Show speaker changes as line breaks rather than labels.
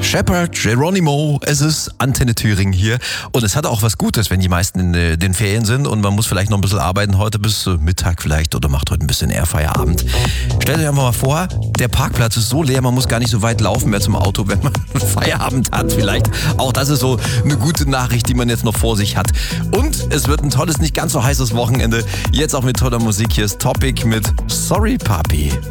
Shepard, Geronimo, es ist Antenne Thüringen hier und es hat auch was Gutes, wenn die meisten in den Ferien sind und man muss vielleicht noch ein bisschen arbeiten heute bis Mittag vielleicht oder macht heute ein bisschen eher Feierabend. Stellt euch einfach mal vor, der Parkplatz ist so leer, man muss gar nicht so weit laufen mehr zum Auto, wenn man Feierabend hat vielleicht. Auch das ist so eine gute Nachricht, die man jetzt noch vor sich hat. Und es wird ein tolles, nicht ganz so heißes Wochenende. Jetzt auch mit toller Musik. Hier ist Topic mit Sorry Papi.